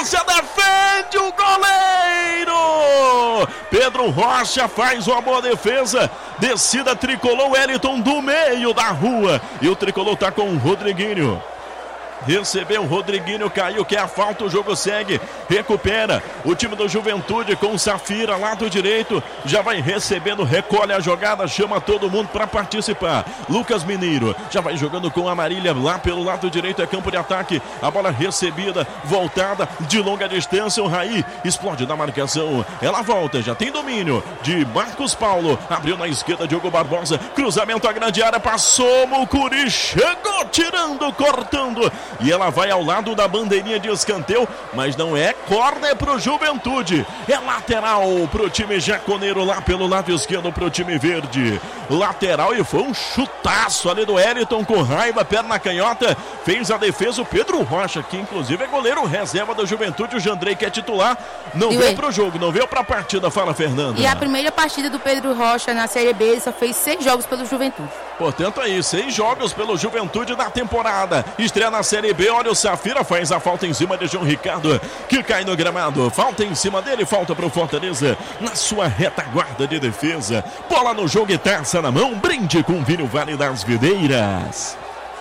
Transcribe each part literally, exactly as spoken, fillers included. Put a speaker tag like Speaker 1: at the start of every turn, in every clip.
Speaker 1: Rocha defende o goleiro. Pedro Rocha faz uma boa defesa. Descida tricolor, Wellington do meio da rua. E o tricolor tá com o Rodriguinho. Recebeu o Rodriguinho, caiu, que é a falta, o jogo segue, recupera o time do Juventude com o Safira, lado direito, já vai recebendo, recolhe a jogada, chama todo mundo para participar. Lucas Mineiro já vai jogando com a Marília lá pelo lado direito, é campo de ataque, a bola recebida, voltada de longa distância, o Raí explode na marcação, ela volta, já tem domínio de Marcos Paulo, abriu na esquerda, Diogo Barbosa, cruzamento à grande área, passou, Mucuri chegou tirando, cortando, e ela vai ao lado da bandeirinha de escanteio, mas não é corner pro Juventude, é lateral pro time jaconeiro lá pelo lado esquerdo pro time verde, lateral, e foi um chutaço ali do Wellington com raiva, perna canhota, fez a defesa o Pedro Rocha, que inclusive é goleiro reserva da Juventude, o Jandrei que é titular, não e veio ué? pro jogo, não veio pra partida, fala Fernanda.
Speaker 2: E a primeira partida do Pedro Rocha na Série B, ele só fez seis jogos pelo Juventude.
Speaker 1: Portanto aí, seis jogos pelo Juventude na temporada, estreia na Série B, olha o Safira, faz a falta em cima de João Ricardo, que cai no gramado, falta em cima dele, falta pro Fortaleza, na sua retaguarda de defesa, bola no jogo e taça na mão, brinde com Vinho Vale das Videiras.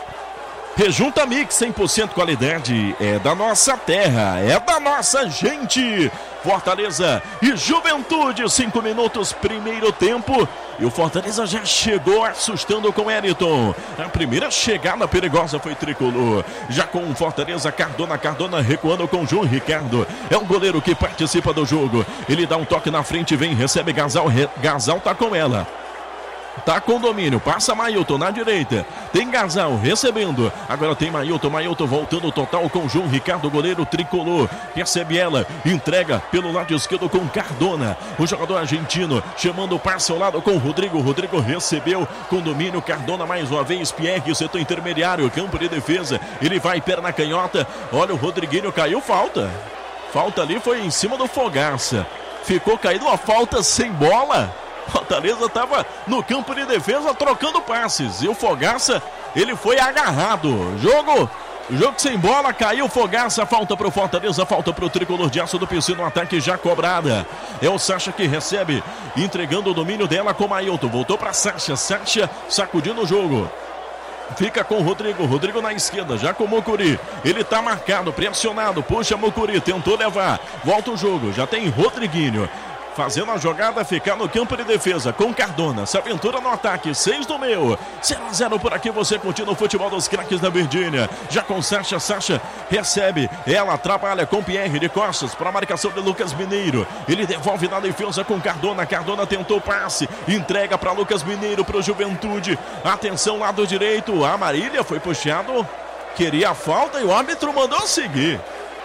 Speaker 1: Rejunta Mix, cem por cento qualidade, é da nossa terra, é da nossa gente. Fortaleza e Juventude, cinco minutos, primeiro tempo. E o Fortaleza já chegou assustando com o Wellington. A primeira chegada perigosa foi tricolor. Já com o Fortaleza, Cardona, Cardona recuando com João Ricardo. É um goleiro que participa do jogo. Ele dá um toque na frente, vem, recebe Gasal. Gasal tá com ela. Tá com domínio, passa Mailton na direita, tem Gasal recebendo, agora tem Mailton, Mailton voltando total com João Ricardo, goleiro tricolor, recebe ela, entrega pelo lado esquerdo com Cardona, o jogador argentino, chamando o passe ao lado com o Rodrigo, Rodrigo recebeu com domínio, Cardona mais uma vez, Pierre, setor intermediário, campo de defesa, ele vai, perna canhota, olha o Rodriguinho, caiu, falta, falta ali, foi em cima do Fogaça, ficou caído uma falta sem bola. Fortaleza estava no campo de defesa trocando passes e o Fogaça, ele foi agarrado. Jogo, jogo sem bola, caiu Fogaça, falta para o Fortaleza, falta para o tricolor de aço do P C no ataque já cobrada. É o Sacha que recebe, entregando o domínio dela com Mailton. Voltou para Sacha, Sacha sacudindo o jogo. Fica com o Rodrigo, Rodrigo na esquerda, já com o Mucuri, ele tá marcado, pressionado, puxa Mucuri, tentou levar, volta o jogo, já tem Rodriguinho. Fazendo a jogada, ficar no campo de defesa com Cardona, se aventura no ataque, seis do meio, zero a zero por aqui, você curtindo o futebol dos craques da Virgínia, já com Sacha, Sacha recebe, ela trabalha com Pierre de costas para a marcação de Lucas Mineiro, ele devolve na defesa com Cardona, Cardona tentou passe, entrega para Lucas Mineiro, para o Juventude, atenção lado direito, a Marília foi puxado, queria a falta e o árbitro mandou seguir.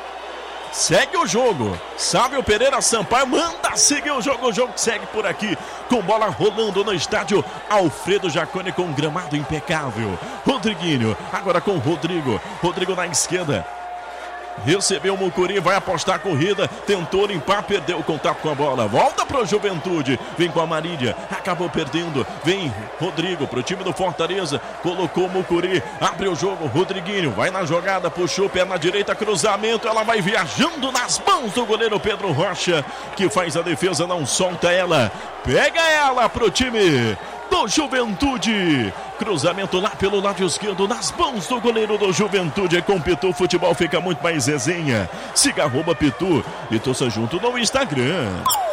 Speaker 1: Segue o jogo, Sávio Pereira Sampaio manda seguir o jogo, o jogo segue por aqui, com bola rolando no estádio Alfredo Jaconi com um gramado impecável, Rodriguinho, agora com Rodrigo, Rodrigo na esquerda, recebeu o Mucuri, vai apostar a corrida, tentou limpar, perdeu o contato com a bola, volta para o Juventude, vem com a Marília, acabou perdendo, vem Rodrigo para o time do Fortaleza, colocou o Mucuri, abre o jogo, Rodriguinho, vai na jogada, puxou, perna direita, cruzamento, ela vai viajando nas mãos do goleiro Pedro Rocha, que faz a defesa, não solta ela, pega ela para o time do Juventude, cruzamento lá pelo lado esquerdo, nas mãos do goleiro do Juventude, com Pitu, futebol fica muito mais resenha, siga arroba Pitu e torça junto no Instagram.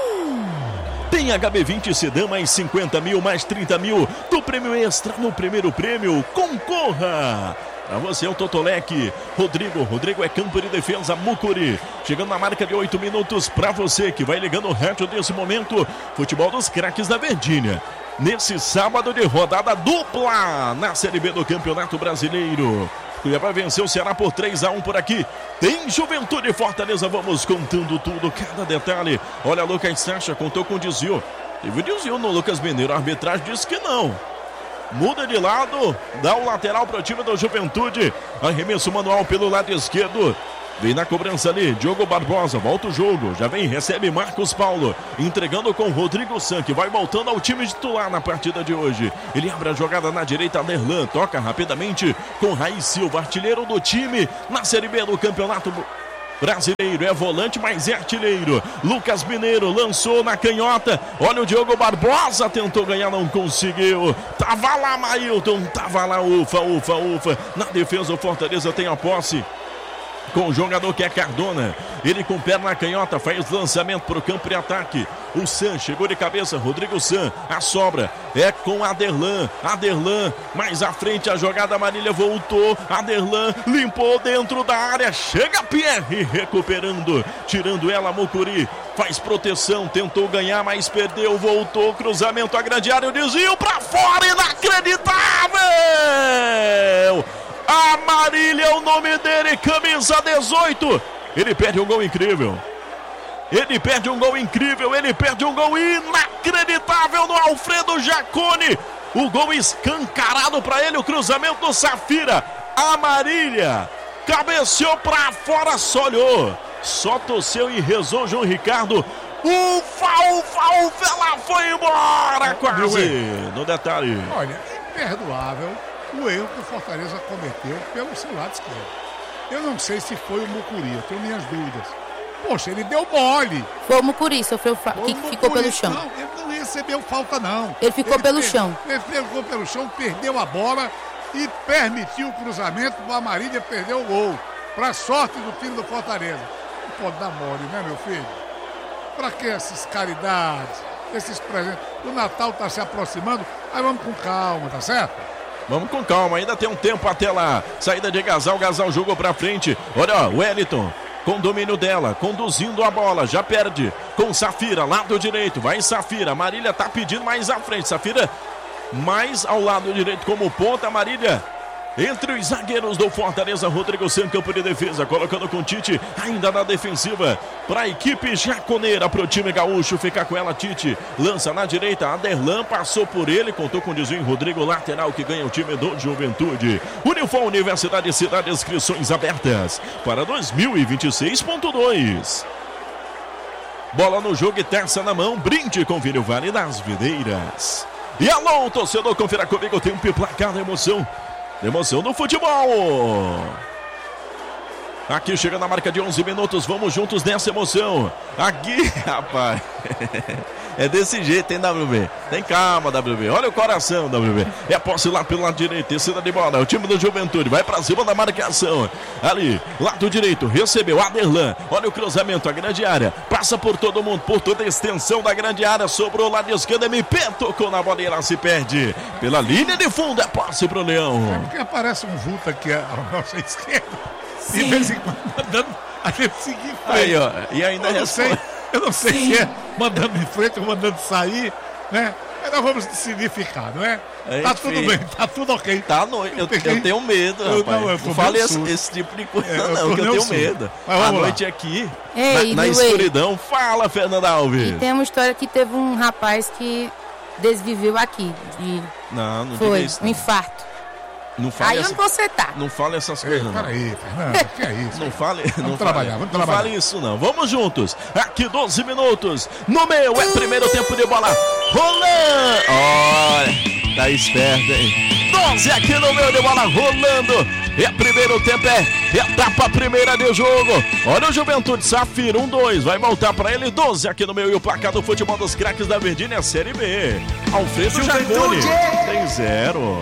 Speaker 1: Tem H B vinte Sedan, mais cinquenta mil, mais trinta mil do prêmio extra no primeiro prêmio, concorra! Para você é o Totolec, Rodrigo, Rodrigo é campo de defesa, Mucuri, chegando na marca de oito minutos para você que vai ligando o rádio desse momento, futebol dos craques da Virgínia. Nesse sábado de rodada dupla na Série B do Campeonato Brasileiro. Cuiabá venceu o Ceará por três a um por aqui. Tem Juventude e Fortaleza, vamos contando tudo, cada detalhe. Olha, Lucas Sacha contou com o desvio. Teve desvio no Lucas Mineiro, a arbitragem disse que não. Muda de lado, dá o lateral para o time da Juventude. Arremesso manual pelo lado esquerdo. Vem na cobrança ali, Diogo Barbosa, volta o jogo, já vem, recebe Marcos Paulo, entregando com Rodrigo San, que vai voltando ao time titular na partida de hoje. Ele abre a jogada na direita, Derlan, toca rapidamente com Raí Silva, artilheiro do time na Série B do Campeonato brasileiro, é volante, mas é artilheiro. Lucas Mineiro lançou na canhota. Olha o Diogo Barbosa, tentou ganhar, não conseguiu. Tava lá, Mailton, tava lá, ufa, ufa, ufa. Na defesa, o Fortaleza tem a posse com o jogador que é Cardona. Ele com perna na canhota, faz lançamento para o campo de ataque. O San chegou de cabeça, Rodrigo San. A sobra é com Aderlan. Aderlan, mais à frente a jogada, Marília voltou. Aderlan limpou dentro da área. Chega Pierre recuperando, tirando ela, Mucuri. Faz proteção, tentou ganhar, mas perdeu. Voltou, cruzamento, a grande área, o desvio para fora, inacreditável! A Marília é o nome dele, camisa dezoito. Ele perde um gol incrível. Ele perde um gol incrível. Ele perde um gol inacreditável no Alfredo Jaconi. O gol escancarado para ele, o cruzamento do Safira. A Marília cabeceou para fora, só olhou. Só torceu e rezou João Ricardo. Ufa, ufa, ufa, ela foi embora quase. No detalhe.
Speaker 3: Olha, imperdoável o erro que o Fortaleza cometeu pelo seu lado esquerdo. Eu não sei se foi o Mucuri, eu tenho minhas dúvidas. Poxa, ele deu mole.
Speaker 2: Foi o Mucuri, sofreu fa... que
Speaker 3: Mucuri,
Speaker 2: ficou pelo chão.
Speaker 3: Não, ele não recebeu falta, não.
Speaker 2: Ele ficou
Speaker 3: ele
Speaker 2: pelo
Speaker 3: per...
Speaker 2: chão.
Speaker 3: Ele ficou pelo chão, perdeu a bola e permitiu o cruzamento. O Marília perdeu o gol. Para sorte do time do Fortaleza. Não pode dar mole, né, meu filho? Para que essas caridades, esses presentes? O Natal está se aproximando, aí vamos com calma, tá certo?
Speaker 1: Vamos com calma, ainda tem um tempo até lá. Saída de Gasal, Gasal jogou pra frente. Olha, ó, Wellington com domínio dela, conduzindo a bola, já perde com Safira, lado direito, vai Safira, Marília tá pedindo mais à frente, Safira mais ao lado direito como ponta, Marília entre os zagueiros do Fortaleza, Rodrigo San, campo de defesa, colocando com Tite ainda na defensiva, para a equipe jaconeira, para o time gaúcho, ficar com ela, Tite, lança na direita, Aderlan passou por ele, contou com o desvio, Rodrigo, lateral, que ganha o time do Juventude. Unifor Universidade Cidade, inscrições abertas para dois mil e vinte e seis ponto dois. Bola no jogo e terça na mão, brinde com Vinho Vale das Videiras. E alô, torcedor, confira comigo, tem um placar da emoção. Emoção do futebol. Aqui chega na marca de onze minutos. Vamos juntos nessa emoção. Aqui, rapaz. É desse jeito, hein, W B? Tem calma, W B. Olha o coração, W B. É posse lá pelo lado direito. Descida de bola. O time do Juventude vai pra cima da marcação. Ali, lado direito. Recebeu Aderlan. Olha o cruzamento, a grande área. Passa por todo mundo, por toda a extensão da grande área. Sobrou o lado esquerdo. M P tocou na bola e ela se perde. Pela linha de fundo, é posse pro Leão.
Speaker 3: É porque aparece um vulto aqui à nossa esquerda. E de vez em quando mandando a gente seguir em frente.
Speaker 1: Aí, ó. E ainda
Speaker 3: eu não sei, eu não sei se é mandando em frente ou mandando sair, né? Mas nós vamos decidir ficar, não é?
Speaker 1: É,
Speaker 3: tá tudo bem, tá tudo ok.
Speaker 1: Tá no... eu, eu tenho medo,
Speaker 3: eu,
Speaker 1: rapaz.
Speaker 3: Não, eu
Speaker 1: não fale esse, esse tipo de coisa, é, não, que eu tenho
Speaker 3: susto.
Speaker 1: medo.
Speaker 3: Mas
Speaker 1: a
Speaker 3: vamos
Speaker 1: noite
Speaker 3: lá.
Speaker 1: aqui,
Speaker 2: Ei,
Speaker 1: na, na escuridão. Fala, Fernanda Alves.
Speaker 2: E tem uma história que teve um rapaz que desviveu aqui. De...
Speaker 1: Não, não
Speaker 2: Foi,
Speaker 1: diga isso.
Speaker 2: um
Speaker 1: Não.
Speaker 2: infarto.
Speaker 1: Não fale
Speaker 2: Aí
Speaker 1: essa...
Speaker 2: onde você tá?
Speaker 1: Não fale essas coisas, não.
Speaker 3: Peraí, Fernanda, que é isso?
Speaker 1: Não fale,
Speaker 3: vamos
Speaker 1: não
Speaker 3: trabalhar,
Speaker 1: fale,
Speaker 3: vamos
Speaker 1: não
Speaker 3: trabalhar.
Speaker 1: fale isso, não. Vamos juntos. Aqui, doze minutos. No meio, é primeiro tempo de bola. Rolando. Olha, tá esperto, hein? doze aqui no meio de bola, rolando. É primeiro tempo, é etapa primeira de jogo. Olha o Juventude, Safira, um dois. Vai voltar pra ele, doze aqui no meio. E o placar do futebol dos craques da Verdinha, Série B. Alfredo Jaconi, tem zero.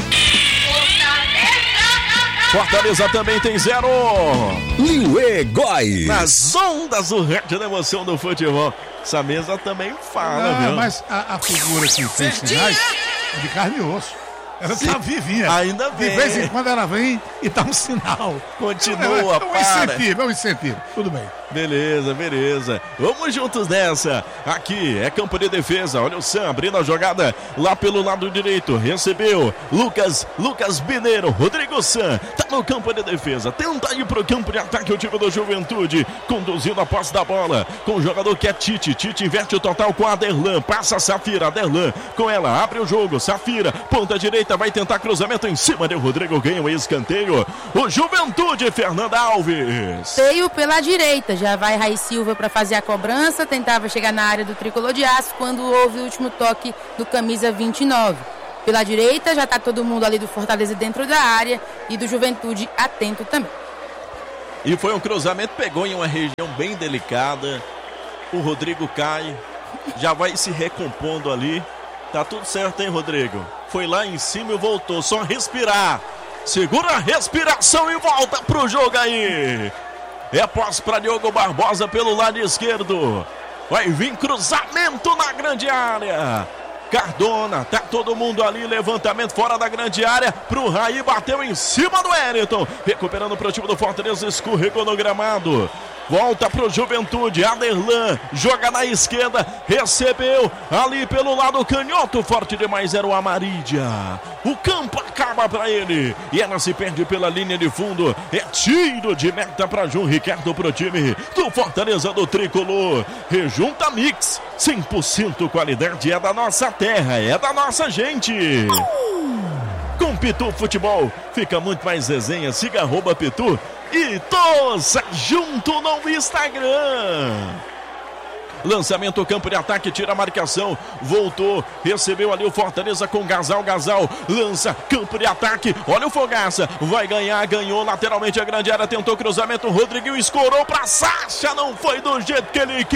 Speaker 1: Fortaleza também tem zero.
Speaker 4: Liuê Góis.
Speaker 1: Nas ondas do rádio da emoção do futebol. Essa mesa também fala,
Speaker 3: Não,
Speaker 1: viu?
Speaker 3: Mas a, a figura que tem sinais é de carne e osso. Ela
Speaker 1: Sim,
Speaker 3: tá vivinha.
Speaker 1: ainda bem.
Speaker 3: De vez em quando ela vem e dá um sinal.
Speaker 1: Continua,
Speaker 3: é, é um
Speaker 1: para.
Speaker 3: incentivo, é um incentivo. Tudo bem.
Speaker 1: Beleza, beleza. Vamos juntos nessa. Aqui é campo de defesa. Olha o Sam abrindo a jogada lá pelo lado direito. Recebeu Lucas, Lucas Mineiro. Rodrigo Sam tá no campo de defesa. Tenta ir pro campo de ataque o time do Juventude. Conduzindo a posse da bola com o jogador que é Tite. Tite inverte o total com a Aderlan. Passa a Safira. Aderlan com ela. Abre o jogo. Safira, ponta direita. Vai tentar cruzamento em cima de Rodrigo. Ganha um escanteio. O Juventude, Fernanda Alves.
Speaker 2: Veio pela direita. Já vai Raí Silva para fazer a cobrança. Tentava chegar na área do tricolor de aço quando houve o último toque do camisa vinte e nove. Pela direita já está todo mundo ali do Fortaleza dentro da área e do Juventude atento também.
Speaker 1: E foi um cruzamento, pegou em uma região bem delicada. O Rodrigo cai, já vai se recompondo ali. Tá tudo certo, hein, Rodrigo? Foi lá em cima e voltou, só respirar. Segura a respiração e volta pro jogo aí. É posse para Diogo Barbosa pelo lado esquerdo. Vai vir cruzamento na grande área. Cardona, tá todo mundo ali, levantamento fora da grande área pro Raí, bateu em cima do Wellington, recuperando pro time do Fortaleza, escorregou no gramado. Volta pro Juventude, Aderlan, joga na esquerda, recebeu ali pelo lado canhoto, forte demais era o Amarídia. O campo acaba pra ele e ela se perde pela linha de fundo. É tiro de meta pra João Ricardo pro time do Fortaleza do Tricolor. Rejunta Mix, cem por cento qualidade, é da nossa terra, é da nossa gente. Com Pitu Futebol fica muito mais resenha. Siga arroba Pitu e torça junto no Instagram. Lançamento, campo de ataque, tira a marcação, voltou, recebeu ali o Fortaleza com Gasal, Gasal lança, campo de ataque, olha o Fogaça, vai ganhar, ganhou lateralmente a grande área, tentou cruzamento, Rodriguinho escorou pra Sacha, não foi do jeito que ele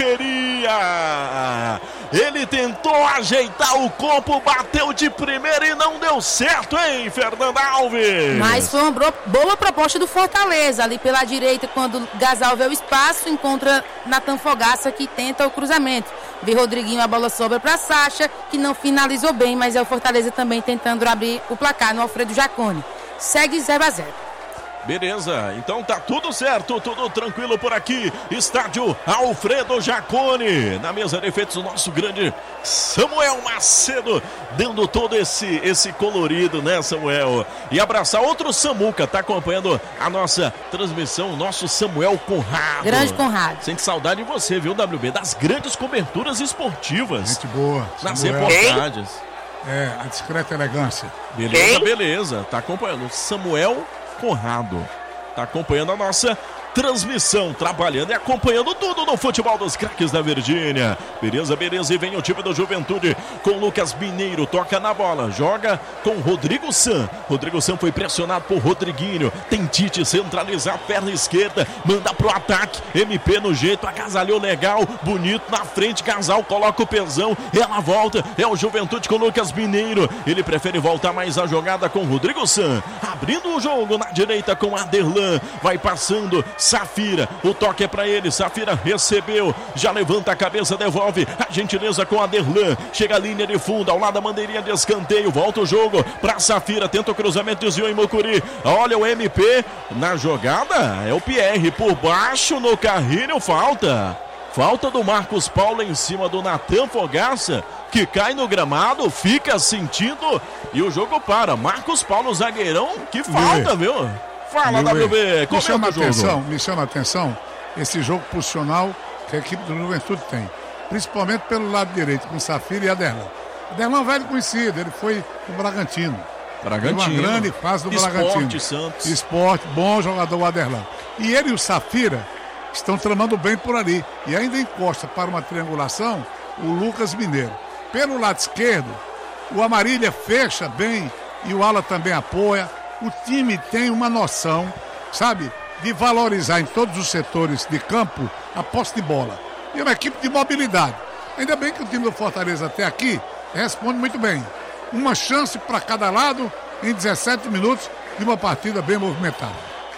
Speaker 1: queria, ele tentou ajeitar o corpo, bateu de primeira e não deu certo, hein, Fernanda Alves?
Speaker 2: Mas foi uma boa proposta do Fortaleza, ali pela direita, quando Gasal vê o espaço, encontra Natan Fogaça, que tenta o cruzamento. Vi Rodriguinho, a bola sobra para Sacha, que não finalizou bem, mas é o Fortaleza também tentando abrir o placar no Alfredo Jaconi. Segue zero a zero.
Speaker 1: Beleza, então tá tudo certo, tudo tranquilo por aqui. Estádio Alfredo Jaconi. Na mesa de efeitos, o nosso grande Samuel Macedo, dando todo esse, esse colorido, né, Samuel? E abraçar outro Samuca, tá acompanhando a nossa transmissão, o nosso Samuel Conrado.
Speaker 2: Grande Conrado.
Speaker 1: Sente saudade de você, viu, W B? Das grandes coberturas esportivas.
Speaker 3: Gente boa.
Speaker 1: Nas
Speaker 3: Samuel.
Speaker 1: reportagens.
Speaker 3: É, a discreta elegância.
Speaker 1: Beleza, Quem? beleza. Tá acompanhando o Samuel Conrado. Tá acompanhando a nossa transmissão, trabalhando e acompanhando tudo no futebol dos craques da Virgínia. Beleza, beleza, e vem o time do Juventude com Lucas Mineiro, toca na bola, joga com Rodrigo San. Rodrigo San foi pressionado por Rodriguinho, tem Tite centralizar, perna esquerda, manda pro ataque, M P no jeito, agasalhou legal, bonito na frente, Casal coloca o pesão, ela volta, é o Juventude com Lucas Mineiro, ele prefere voltar mais a jogada com Rodrigo San, abrindo o jogo na direita com Aderlan, vai passando Safira, o toque é pra ele, Safira recebeu, já levanta a cabeça, devolve, a gentileza com Aderlan, chega a linha de fundo, ao lado da bandeirinha de escanteio, volta o jogo pra Safira, tenta o cruzamento, desviou em Mucuri, olha o M P na jogada, é o Pierre por baixo no carrinho, falta, falta do Marcos Paulo em cima do Natan Fogaça, que cai no gramado, fica sentindo e o jogo para, Marcos Paulo, zagueirão, que falta, viu? Fala, W B,
Speaker 3: me chama a atenção, me chama a atenção esse jogo posicional que a equipe do Juventude tem, principalmente pelo lado direito, com Safira e Aderlan. Aderlan é um velho conhecido, ele foi do Bragantino.
Speaker 1: Bragantino.
Speaker 3: Uma grande fase do
Speaker 1: Esporte,
Speaker 3: Bragantino.
Speaker 1: Santos.
Speaker 3: Esporte, bom jogador o Aderlan. E ele e o Safira estão tramando bem por ali. E ainda encosta para uma triangulação o Lucas Mineiro. Pelo lado esquerdo, o Amarília fecha bem e o Ala também apoia. O time tem uma noção, sabe, de valorizar em todos os setores de campo a posse de bola. E é uma equipe de mobilidade. Ainda bem que o time do Fortaleza até aqui responde muito bem. Uma chance para cada lado em dezessete minutos de uma partida bem movimentada.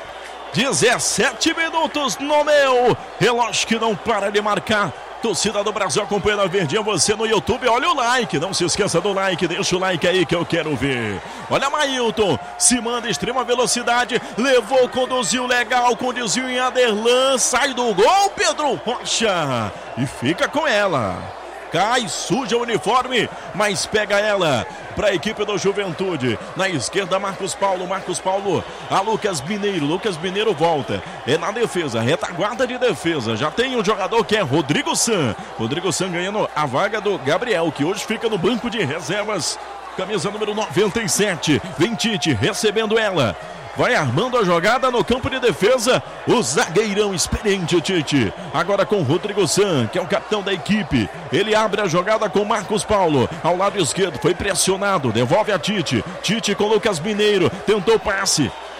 Speaker 1: dezessete minutos no meu relógio que não para de marcar. Torcida do Brasil acompanhando a Verdinha, você no YouTube, olha o like, não se esqueça do like, deixa o like aí que eu quero ver. Olha Mailton, se manda extrema velocidade, levou, conduziu legal, conduziu em Aderlan, sai do gol, Pedro Rocha, e fica com ela. Cai, suja o uniforme, mas pega ela para a equipe do Juventude. Na esquerda, Marcos Paulo, Marcos Paulo, a Lucas Mineiro, Lucas Mineiro volta, é na defesa, retaguarda de defesa, já tem um jogador que é Rodrigo San, Rodrigo San ganhando a vaga do Gabriel, que hoje fica no banco de reservas, camisa número noventa e sete, vem Tite, recebendo ela, vai armando a jogada no campo de defesa, o zagueirão experiente Tite, agora com Rodrigo San, que é o capitão da equipe, ele abre a jogada com Marcos Paulo, ao lado esquerdo, foi pressionado, devolve a Tite, Tite com Lucas Mineiro, tentou passe,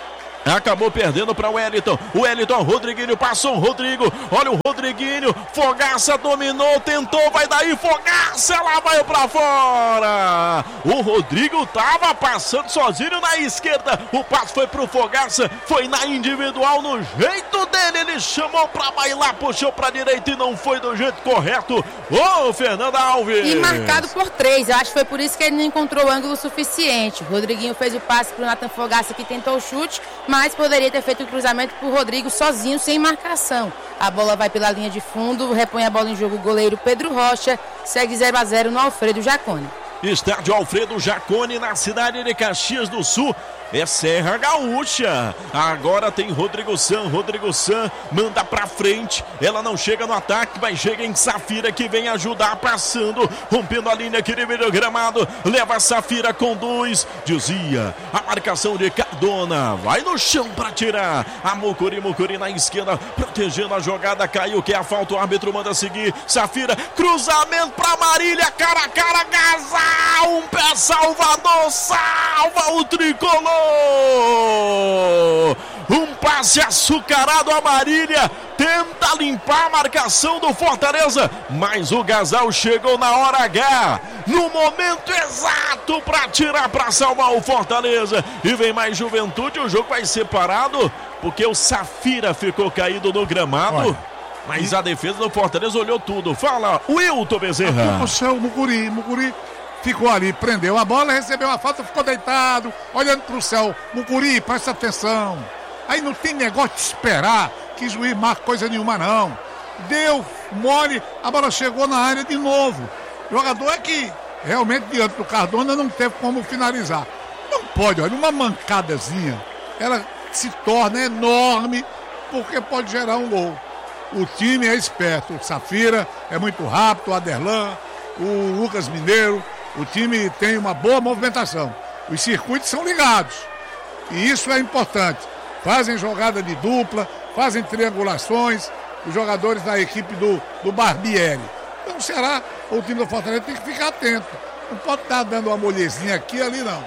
Speaker 1: Acabou perdendo para o Wellington. O Wellington, Rodriguinho passou. Rodrigo, olha o Rodriguinho. Fogaça dominou, tentou, vai daí. Fogaça, ela vai para fora. O Rodrigo tava passando sozinho na esquerda. O passe foi pro Fogaça. Foi na individual, no jeito dele. Ele chamou para bailar, puxou para direita e não foi do jeito correto. Ô, Fernanda Alves.
Speaker 2: E marcado por três. Eu acho que foi por isso que ele não encontrou ângulo suficiente. O Rodriguinho fez o passe pro Nathan Fogaça, que tentou o chute, mas poderia ter feito o cruzamento por Rodrigo sozinho, sem marcação. A bola vai pela linha de fundo, repõe a bola em jogo o goleiro Pedro Rocha, segue zero a zero no Alfredo Jaconi.
Speaker 1: Estádio Alfredo Jaconi, na cidade de Caxias do Sul. É Serra Gaúcha. Agora tem Rodrigo San. Rodrigo San manda pra frente. Ela não chega no ataque, mas chega em Safira, que vem ajudar, passando, rompendo a linha aqui no meio do gramado. Leva a Safira, conduz. Dizia a marcação de Cardona. Vai no chão pra tirar. A Mucuri, Mucuri na esquerda, protegendo a jogada. Caiu, que é a falta. O árbitro manda seguir. Safira, cruzamento pra Marília. Cara a cara, Gasal. Um pé salvador. Salva o tricolor. Um passe açucarado, a Marília tenta limpar a marcação do Fortaleza, mas o Gasal chegou na hora H, no momento exato para tirar, para salvar o Fortaleza. E vem mais Juventude. O jogo vai ser parado porque o Safira ficou caído no gramado. Olha, mas e... a defesa do Fortaleza olhou tudo. Fala, Wilton Bezerra.
Speaker 3: O céu, Mucuri, Mucuri ficou ali, prendeu a bola, recebeu a falta, ficou deitado, olhando pro céu. Mucuri, presta atenção. Aí não tem negócio de esperar que juiz marque coisa nenhuma, não. Deu mole, a bola chegou na área de novo. O jogador é que realmente, diante do Cardona, não teve como finalizar. Não pode, olha, uma mancadazinha, ela se torna enorme, porque pode gerar um gol. O time é esperto, o Safira é muito rápido, o Aderlan, o Lucas Mineiro. O time tem uma boa movimentação. Os circuitos são ligados. E isso é importante. Fazem jogada de dupla, fazem triangulações. Os jogadores da equipe do, do Barbieri. Então o Ceará, o time do Fortaleza, tem que ficar atento. Não pode estar dando uma molhezinha aqui e ali, não.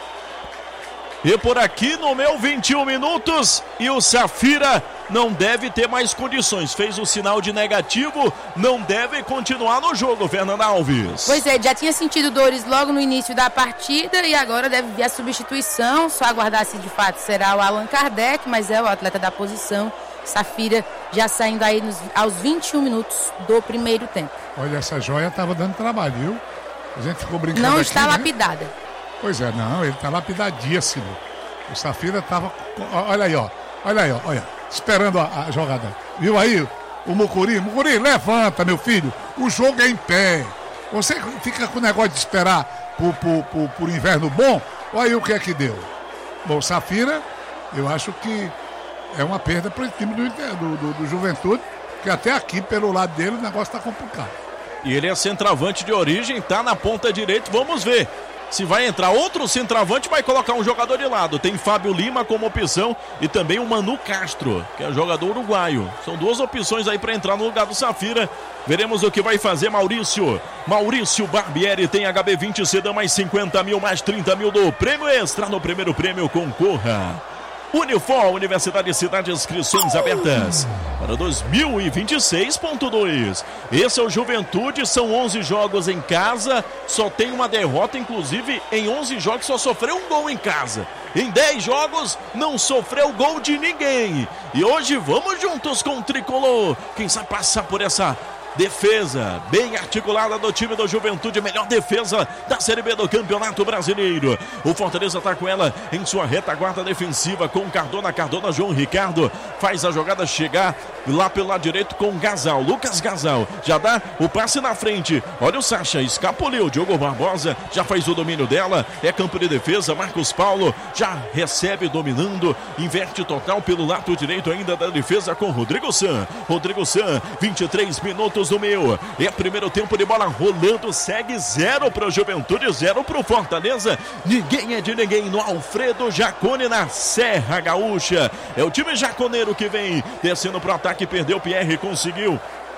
Speaker 1: E por aqui no meu vinte e um minutos, e o Safira não deve ter mais condições. Fez o sinal de negativo, não deve continuar no jogo, Fernanda Alves.
Speaker 2: Pois é, já tinha sentido dores logo no início da partida e agora deve vir a substituição. Só aguardar se de fato será o Allan Kardec, mas é o atleta da posição. Safira já saindo aí nos, aos vinte e um minutos do primeiro tempo.
Speaker 3: Olha, essa joia estava dando trabalho, viu? A gente ficou brincando
Speaker 2: Não
Speaker 3: aqui,
Speaker 2: está
Speaker 3: né?
Speaker 2: lapidada.
Speaker 3: Pois é, não, ele está lapidadíssimo. O Safira estava, olha aí, ó, olha aí, ó, olha, esperando a, a jogada. Viu aí o Mucuri? Mucuri, levanta, meu filho, o jogo é em pé. Você fica com o negócio de esperar por, por, por, por inverno bom, olha aí o que é que deu. Bom, o Safira, eu acho que é uma perda para o time do, do, do, do Juventude, que até aqui, pelo lado dele, o negócio está complicado.
Speaker 1: E ele é centroavante de origem, tá na ponta direita, vamos ver se vai entrar outro centroavante, vai colocar um jogador de lado. Tem Fábio Lima como opção e também o Manu Castro, que é jogador uruguaio. São duas opções aí para entrar no lugar do Safira. Veremos o que vai fazer Maurício. Maurício Barbieri tem H B vinte Sedã, mais cinquenta mil, mais trinta mil do prêmio extra. No primeiro prêmio, concorra. Unifor, Universidade de Cidade, inscrições abertas para dois mil e vinte e seis ponto dois. Esse é o Juventude, são onze jogos em casa, só tem uma derrota, inclusive em onze jogos só sofreu um gol em casa. Em dez jogos não sofreu gol de ninguém. E hoje vamos juntos com o Tricolor. Quem sabe passar por essa defesa bem articulada do time do Juventude, melhor defesa da Série B do Campeonato Brasileiro. O Fortaleza está com ela em sua retaguarda defensiva com Cardona, Cardona, João Ricardo faz a jogada chegar lá pelo lado direito com Gasal, Lucas Gasal, já dá o passe na frente, olha o Sacha, escapuliu, Diogo Barbosa já faz o domínio dela, é campo de defesa, Marcos Paulo já recebe dominando, inverte total pelo lado direito ainda da defesa com Rodrigo San, Rodrigo San, vinte e três minutos do meu, é primeiro tempo de bola rolando, segue zero para o Juventude, zero para o Fortaleza, ninguém é de ninguém no Alfredo Jaconi na Serra Gaúcha, é o time jaconeiro que vem descendo para o ataque, perdeu o Pierre, conseguiu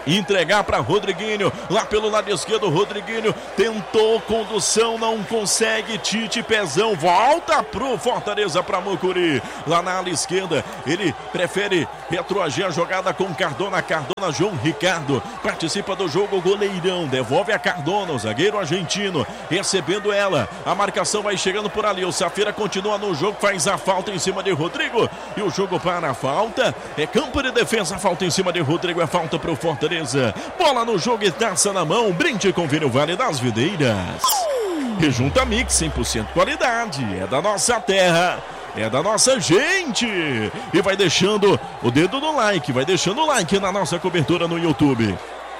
Speaker 1: entregar para Rodriguinho, lá pelo lado esquerdo. Rodriguinho tentou condução, não consegue. Tite, pezão, volta pro Fortaleza, para Mucuri, lá na ala esquerda. Ele prefere retroagir a jogada com Cardona. Cardona, João Ricardo participa do jogo. Goleirão devolve a Cardona, o zagueiro argentino recebendo ela. A marcação vai chegando por ali. O Safira continua no jogo, faz a falta em cima de Rodrigo e o jogo para a falta. É campo de defesa, falta em cima de Rodrigo, é falta pro Fortaleza. Bola no jogo e taça na mão. Brinde com Vinho Vale das Videiras. E Junta Mix, cem por cento qualidade. É da nossa terra, é da nossa gente. E vai deixando o dedo no like, vai deixando o like na nossa cobertura no YouTube.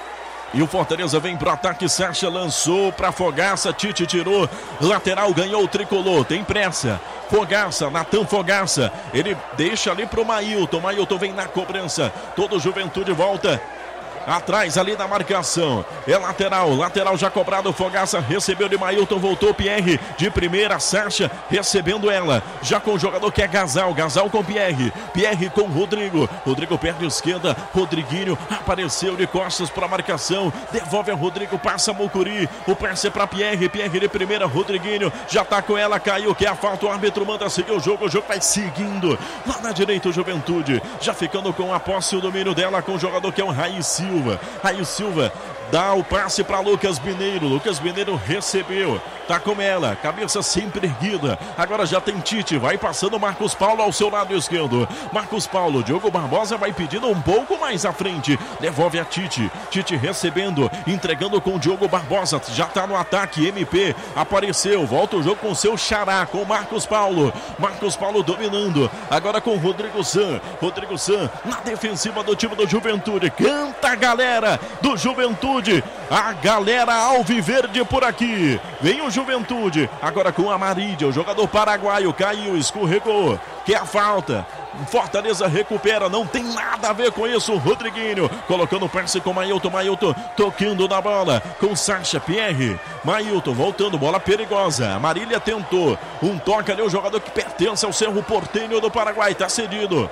Speaker 1: E o Fortaleza vem pro ataque. Sacha lançou pra Fogaça. Tite tirou. Lateral, ganhou o tricolor. Tem pressa. Fogaça, Natan Fogaça. Ele deixa ali pro Mailton. Mailton vem na cobrança. Todo Juventude volta atrás ali na marcação. É lateral, lateral já cobrado. Fogaça recebeu de Mailton, voltou Pierre de primeira. Sacha recebendo ela, já com o jogador que é Gasal. Gasal com Pierre, Pierre com Rodrigo. Rodrigo perde a esquerda. Rodriguinho apareceu de costas para a marcação. Devolve a Rodrigo, passa a Mucuri. O passe é para Pierre, Pierre de primeira. Rodriguinho já tá com ela, caiu, que é a falta. O árbitro manda seguir o jogo. O jogo vai seguindo lá na direita. O Juventude já ficando com a posse e o domínio dela com o jogador que é o Raí Silva. Raí Silva dá o passe para Lucas Mineiro. Lucas Mineiro recebeu, tá com ela, cabeça sempre erguida. Agora já tem Tite, vai passando Marcos Paulo ao seu lado esquerdo. Marcos Paulo, Diogo Barbosa vai pedindo um pouco mais à frente. Devolve a Tite. Tite recebendo, entregando com o Diogo Barbosa. Já tá no ataque. M P apareceu, volta o jogo com seu xará, com Marcos Paulo. Marcos Paulo dominando. Agora com Rodrigo San. Rodrigo San na defensiva do time do Juventude. Canta a galera do Juventude. A galera alviverde por aqui. Vem o Juventude. Agora com a Marília. O jogador paraguaio caiu, escorregou. Que é a falta. Fortaleza recupera, não tem nada a ver com isso. Rodriguinho colocando o passe com Mailton. Mailton tocando na bola com Sacha. Pierre, Mailton voltando, bola perigosa. A Marília tentou um toque ali. O jogador que pertence ao Cerro Porteño do Paraguai, tá cedido.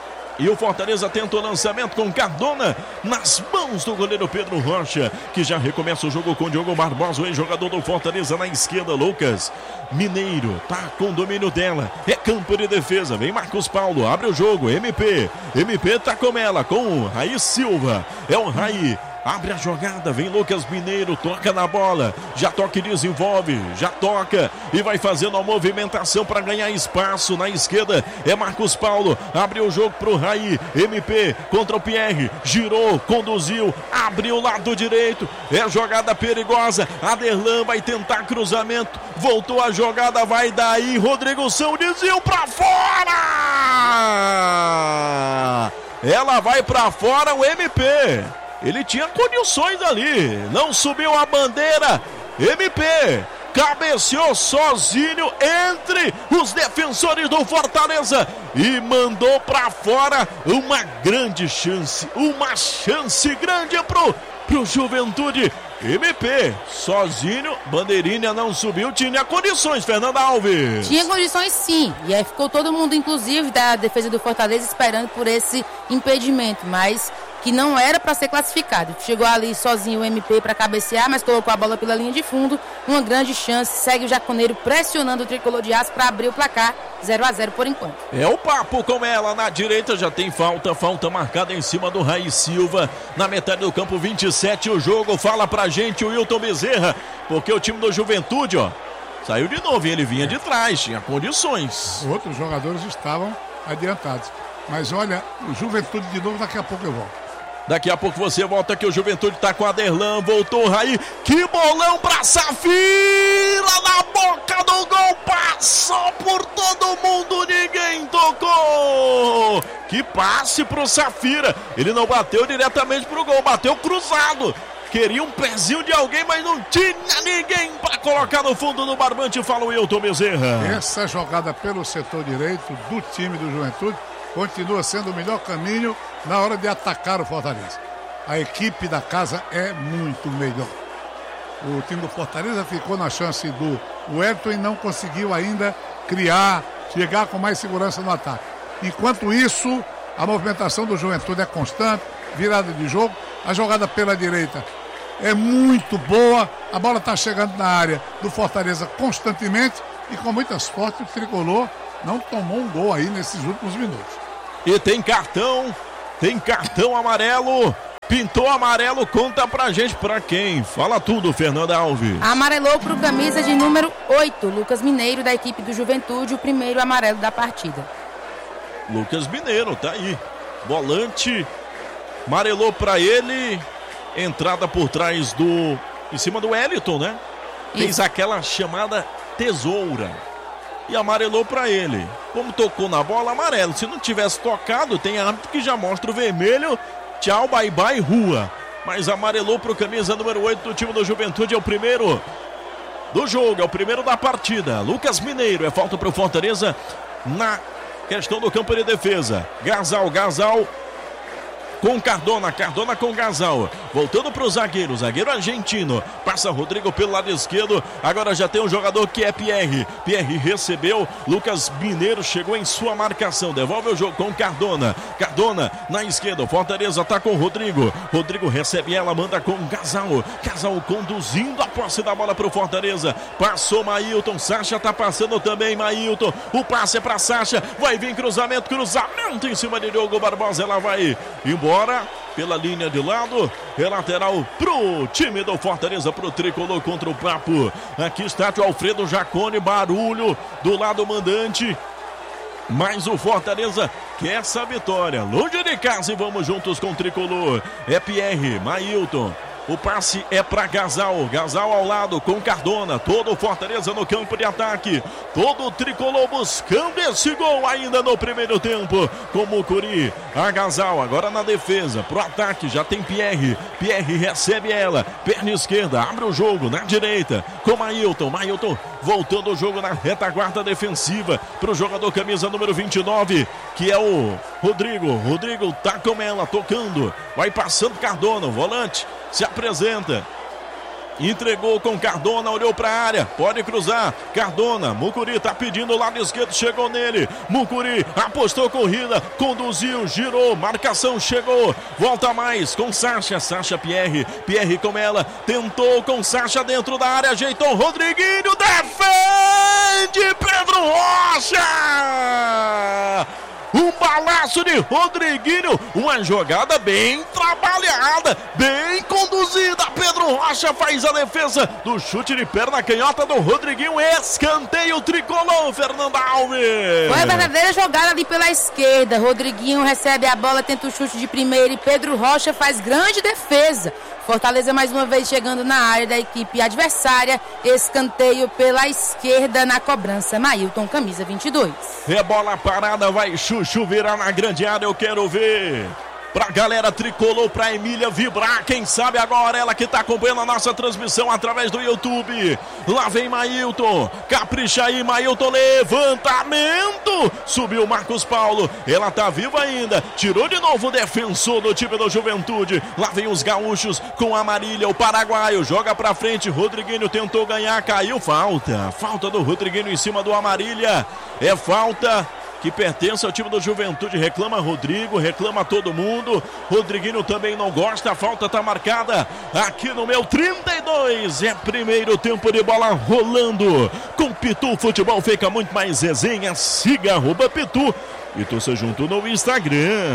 Speaker 1: E o Fortaleza tenta o lançamento com Cardona nas mãos do goleiro Pedro Rocha, que já recomeça o jogo com Diogo Barbosa, o ex-jogador do Fortaleza na esquerda. Lucas Mineiro tá com domínio dela, é campo de defesa, vem Marcos Paulo, abre o jogo, M P, M P tá com ela, com o Raí Silva, é o Raí. Abre a jogada, vem Lucas Mineiro, toca na bola, já toca e desenvolve, já toca e vai fazendo a movimentação para ganhar espaço na esquerda. É Marcos Paulo, abre o jogo pro Raí, M P contra o Pierre, girou, conduziu, abriu o lado direito, é jogada perigosa. Aderlan vai tentar cruzamento, voltou a jogada, vai daí, Rodrigo São, desvio para fora! Ela vai para fora, o M P. Ele tinha condições ali, não subiu a bandeira. M P cabeceou sozinho entre os defensores do Fortaleza e mandou para fora uma grande chance, uma chance grande pro, pro Juventude. M P, sozinho, bandeirinha não subiu, tinha condições, Fernanda Alves.
Speaker 2: Tinha condições sim, e aí ficou todo mundo, inclusive da defesa do Fortaleza, esperando por esse impedimento, mas que não era para ser classificado. Chegou ali sozinho o M P para cabecear, mas colocou a bola pela linha de fundo, uma grande chance, segue o Jaconeiro pressionando o tricolor de aço para abrir o placar, zero a zero por enquanto.
Speaker 1: É o papo com ela, na direita já tem falta, falta marcada em cima do Raí Silva, na metade do campo, vinte e sete o jogo. Fala pra gente o Wilton Bezerra, porque o time do Juventude, ó, saiu de novo e ele vinha de trás, tinha condições.
Speaker 3: Outros jogadores estavam adiantados, mas olha, o Juventude de novo, daqui a pouco eu volto.
Speaker 1: Daqui a pouco você volta aqui, o Juventude tá com a Aderlan, voltou o Raí, que bolão pra Safira, na boca do gol, passou por todo mundo, ninguém tocou. Que passe pro Safira, ele não bateu diretamente pro gol, bateu cruzado. Queria um pezinho de alguém, mas não tinha ninguém para colocar no fundo do barbante, fala o Wilton Bezerra.
Speaker 3: Essa jogada pelo setor direito do time do Juventude continua sendo o melhor caminho na hora de atacar o Fortaleza. A equipe da casa é muito melhor. O time do Fortaleza ficou na chance do Wellington e não conseguiu ainda criar, chegar com mais segurança no ataque. Enquanto isso, a movimentação do Juventude é constante, virada de jogo, A jogada pela direita é muito boa. A bola está chegando na área do Fortaleza constantemente. E com muita sorte o Tricolor não tomou um gol aí nesses últimos minutos.
Speaker 1: E tem cartão, tem cartão amarelo. Pintou amarelo, conta pra gente pra quem. Fala tudo, Fernanda Alves.
Speaker 2: Amarelou pro camisa de número oito, Lucas Mineiro, da equipe do Juventude, o primeiro amarelo da partida.
Speaker 1: Lucas Mineiro, tá aí. Volante, amarelou pra ele. Entrada por trás do... Em cima do Wellington, né? Isso. Fez aquela chamada tesoura. E amarelou pra ele. Como tocou na bola, amarelo. Se não tivesse tocado, tem árbitro que já mostra o vermelho. Tchau, bye bye, rua. Mas amarelou pro camisa número oito do time do Juventude. É o primeiro do jogo, é o primeiro da partida. Lucas Mineiro, é falta pro Fortaleza na questão do campo de defesa. Gasal, Gasal com Cardona, Cardona com Gasal. Voltando pro zagueiro, zagueiro argentino. Passa Rodrigo pelo lado esquerdo. Agora já tem um jogador que é Pierre. Pierre recebeu. Lucas Mineiro chegou em sua marcação. Devolve o jogo com Cardona. Cardona na esquerda. Fortaleza tá com Rodrigo. Rodrigo recebe ela, manda com Gasal. Gasal conduzindo a posse da bola pro Fortaleza. Passou Mailton. Sacha tá passando também. Mailton. O passe é pra Sacha. Vai vir cruzamento, cruzamento em cima de Diogo Barbosa. Ela vai embora. Bora pela linha de lado, é lateral pro time do Fortaleza, pro Tricolor contra o Papo. Aqui está o Alfredo Jacone, barulho do lado mandante. Mas o Fortaleza quer essa vitória. Longe de casa e vamos juntos com o Tricolor. É Pierre, Mailton. O passe é para Gasal. Gasal ao lado com Cardona. Todo o Fortaleza no campo de ataque. Todo o Tricolor buscando esse gol ainda no primeiro tempo. Com Mucuri. A Gasal agora na defesa. Pro ataque já tem Pierre. Pierre recebe ela. Perna esquerda. Abre o jogo na direita. Com Mailton. Mailton voltando o jogo na retaguarda defensiva. Pro jogador camisa número vinte e nove. Que é o Rodrigo. Rodrigo tá com ela tocando. Vai passando Cardona. O volante se apresenta, entregou com Cardona, olhou para a área, pode cruzar, Cardona, Mucuri tá pedindo o lado esquerdo, chegou nele, Mucuri apostou corrida, conduziu, girou, marcação chegou, volta mais com Sacha, Sacha Pierre, Pierre com ela, tentou com Sacha dentro da área, ajeitou Rodriguinho, defende Pedro Rocha! Um balaço de Rodriguinho, uma jogada bem trabalhada, bem conduzida. Pedro Rocha faz a defesa do chute de perna canhota do Rodriguinho. Escanteio Tricolor, Fernanda Alves.
Speaker 2: Foi a verdadeira jogada ali pela esquerda. Rodriguinho recebe a bola, tenta o chute de primeira e Pedro Rocha faz grande defesa. Fortaleza mais uma vez chegando na área da equipe adversária. Escanteio pela esquerda na cobrança. Mailton, camisa vinte e dois.
Speaker 1: É bola parada, vai Chuchu virar na grande área, eu quero ver. Pra galera Tricolor, pra Emília vibrar, quem sabe agora ela que tá acompanhando a nossa transmissão através do YouTube. Lá vem Mailton, capricha aí Mailton, levantamento, subiu Marcos Paulo, ela tá viva ainda, tirou de novo o defensor do time do Juventude. Lá vem os gaúchos com a Marília, o paraguaio, joga pra frente, Rodriguinho tentou ganhar, caiu, falta, falta do Rodriguinho em cima do Amarília, é falta que pertence ao time do Juventude, reclama Rodrigo, reclama todo mundo, Rodriguinho também não gosta, a falta tá marcada aqui no meu trinta e dois, é primeiro tempo de bola rolando, com Pitu Futebol fica muito mais resenha, siga arroba Pitu e torça junto no Instagram.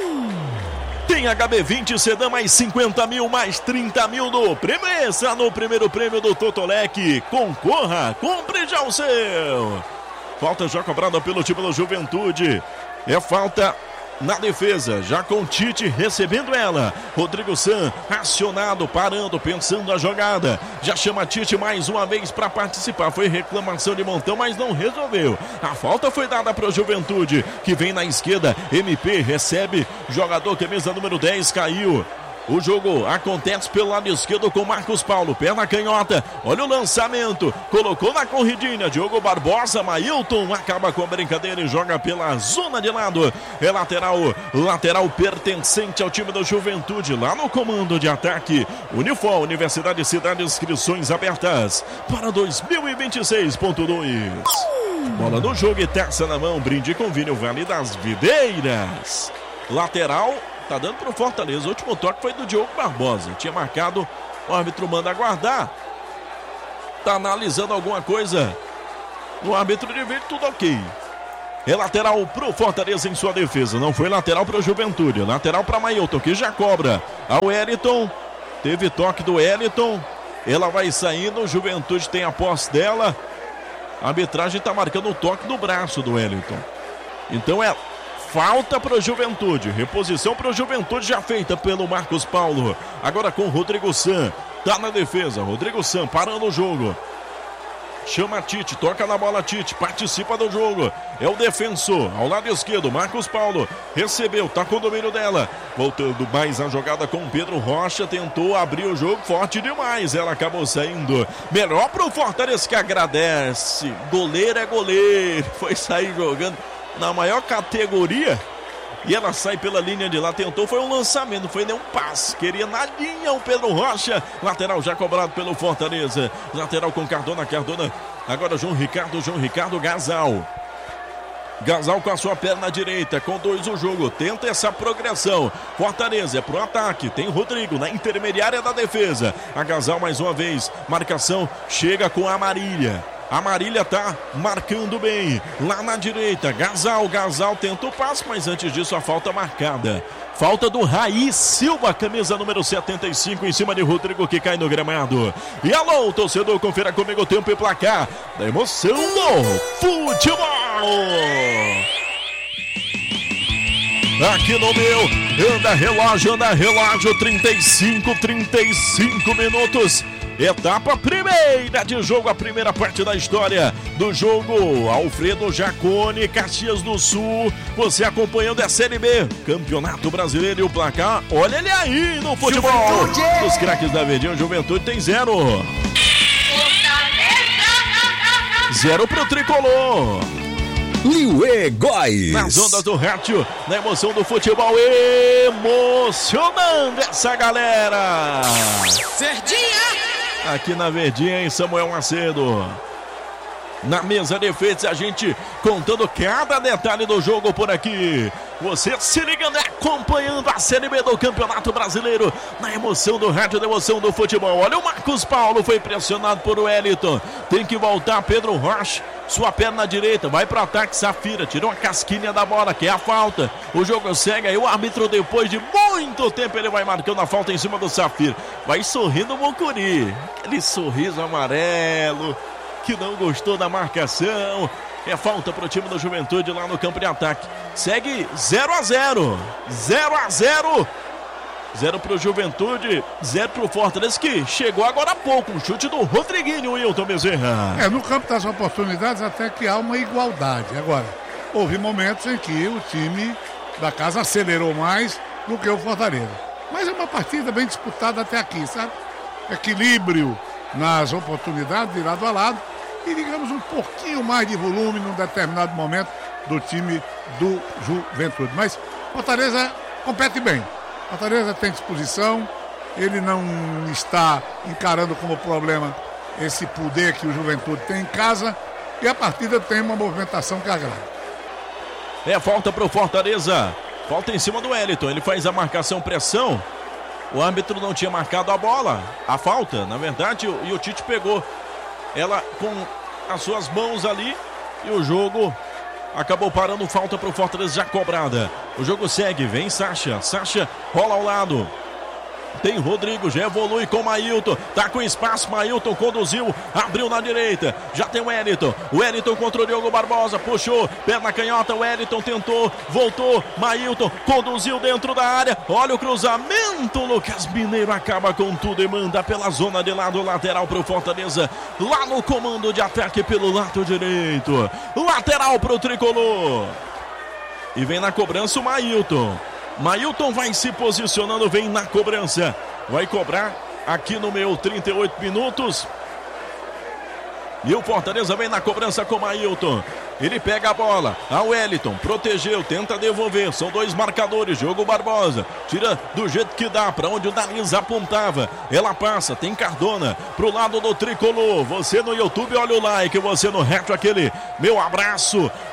Speaker 1: Tem H B vinte Sedã mais cinquenta mil, mais trinta mil no Premessa, no primeiro prêmio do Totolec, concorra, compre já o seu. Falta já cobrada pelo time do Juventude. É falta na defesa, já com Tite recebendo ela. Rodrigo San acionado, parando, pensando a jogada. Já chama Tite mais uma vez para participar. Foi reclamação de montão, mas não resolveu. A falta foi dada para o Juventude, que vem na esquerda. M P recebe, jogador camisa número dez, caiu. O jogo acontece pelo lado esquerdo com Marcos Paulo, perna canhota, olha o lançamento, colocou na corridinha, Diogo Barbosa, Mailton acaba com a brincadeira e joga pela zona de lado, é lateral, lateral pertencente ao time da Juventude, lá no comando de ataque, Unifor, Universidade Cidade, inscrições abertas para dois mil e vinte e seis ponto dois. Bola no jogo e taça na mão, brinde com vinho Vale das Videiras. Lateral Tá dando pro Fortaleza. O último toque foi do Diogo Barbosa. Tinha marcado, o árbitro manda aguardar. Tá analisando alguma coisa. O árbitro de vídeo, tudo ok. É lateral pro Fortaleza em sua defesa. Não foi lateral pro Juventude. Lateral pra Mailton, que já cobra. Ao Wellington. Teve toque do Wellington. Ela vai saindo. Juventude tem a posse dela. A arbitragem tá marcando o toque no braço do Wellington. Então é falta pro Juventude. Reposição pro Juventude já feita pelo Marcos Paulo. Agora com o Rodrigo San. Tá na defesa. Rodrigo San parando o jogo. Chama Tite, toca na bola Tite, participa do jogo, é o defensor, ao lado esquerdo, Marcos Paulo, recebeu, tá com o domínio dela, voltando mais a jogada com Pedro Rocha, tentou abrir o jogo, forte demais, ela acabou saindo, melhor pro Fortaleza que agradece, goleiro é goleiro, foi sair jogando na maior categoria. E ela sai pela linha de lá, tentou, foi um lançamento, não foi nem um passe, queria na linha o Pedro Rocha, lateral já cobrado pelo Fortaleza, lateral com Cardona, Cardona, agora João Ricardo, João Ricardo, Gasal, Gasal com a sua perna direita, conduz o jogo, tenta essa progressão, Fortaleza é pro ataque, tem Rodrigo na intermediária da defesa, a Gasal mais uma vez, marcação, chega com a Marília. A Marília tá marcando bem. Lá na direita, Gasal. Gasal tenta o passe, mas antes disso a falta marcada. Falta do Raí Silva, camisa número setenta e cinco, em cima de Rodrigo, que cai no gramado. E alô, torcedor, confira comigo o tempo e placar da emoção do futebol. Aqui no meu, anda relógio, anda relógio, trinta e cinco, trinta e cinco minutos. Etapa primeira de jogo, a primeira parte da história do jogo. Alfredo Jacone, Caxias do Sul. Você acompanhando a Série B, Campeonato Brasileiro e o placar. Olha ele aí no futebol. Juventude. Os craques da Verdinha, Juventude tem zero. Zero pro Tricolor.
Speaker 4: Liuê Góis.
Speaker 1: Nas ondas do rádio, na emoção do futebol, emocionando essa galera.
Speaker 2: Verdinha.
Speaker 1: Aqui na Verdinha, em Samuel Macedo. Na mesa de efeitos, a gente contando cada detalhe do jogo por aqui. Você se ligando e acompanhando a Série B do Campeonato Brasileiro. Na emoção do rádio, na emoção do futebol. Olha o Marcos Paulo, foi pressionado por Wellington. Tem que voltar Pedro Rocha. Sua perna direita, vai para o ataque, Safira. Tirou uma casquinha da bola, que é a falta. O jogo segue aí, o árbitro depois de muito tempo, ele vai marcando a falta em cima do Safira. Vai sorrindo o Mucuri. Aquele sorriso amarelo, que não gostou da marcação. É falta para o time do Juventude lá no campo de ataque. Segue zero a zero. zero a zero. zero para o Juventude, zero para o Fortaleza, que chegou agora há pouco. Um chute do Rodriguinho, Wilton Bezerra.
Speaker 3: É, no campo das oportunidades até que há uma igualdade. Agora, houve momentos em que o time da casa acelerou mais do que o Fortaleza. Mas é uma partida bem disputada até aqui, sabe? Equilíbrio nas oportunidades de lado a lado e, digamos, um pouquinho mais de volume num determinado momento do time do Juventude. Mas Fortaleza compete bem. Fortaleza tem disposição, ele não está encarando como problema esse poder que o Juventude tem em casa e a partida tem uma movimentação que agrada.
Speaker 1: É falta para o Fortaleza, falta em cima do Wellington, ele faz a marcação pressão. O árbitro não tinha marcado a bola, a falta, na verdade, e o Tite pegou ela com as suas mãos ali e o jogo acabou parando, falta para o Fortaleza já cobrada. O jogo segue, vem Sacha, Sacha rola ao lado. Tem Rodrigo, já evolui com Mailton, tá com espaço, Mailton conduziu, abriu na direita, já tem o Wellington, o Wellington contra o Diogo Barbosa, puxou, perna canhota, o Wellington tentou, voltou, Mailton conduziu dentro da área, olha o cruzamento, Lucas Mineiro acaba com tudo e manda pela zona de lado lateral pro Fortaleza, lá no comando de ataque pelo lado direito, lateral pro Tricolor, e vem na cobrança o Mailton. Mailton vai se posicionando, vem na cobrança. Vai cobrar aqui no meu trinta e oito minutos. E o Fortaleza vem na cobrança com o Mailton. Ele pega a bola, a Wellington, protegeu, tenta devolver, são dois marcadores, Diogo Barbosa, tira do jeito que dá, para onde o Daniz apontava, ela passa, tem Cardona, pro lado do Tricolor, você no YouTube, olha o like, você no reto, aquele meu abraço